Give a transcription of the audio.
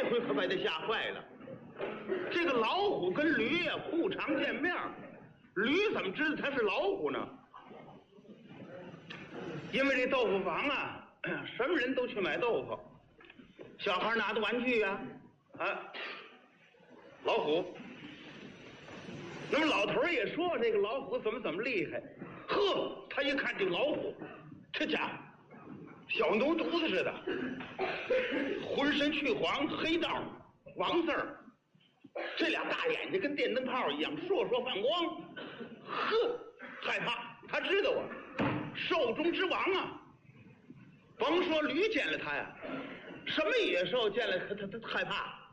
回可把他吓坏了。这个老虎跟驴呀不常见面，驴怎么知道它是老虎呢？因为这豆腐房啊，什么人都去买豆腐，小孩拿的玩具呀，老虎。那么老头儿也说这个老虎怎么厉害，呵，他一看这个老虎，这家伙小牛犊子似的，浑身去黄，黑道王字儿，这俩大眼睛跟电灯泡一样，烁烁放光，呵，害怕，他知道啊，兽中之王啊。甭说驴见了他呀，什么野兽见了他害怕。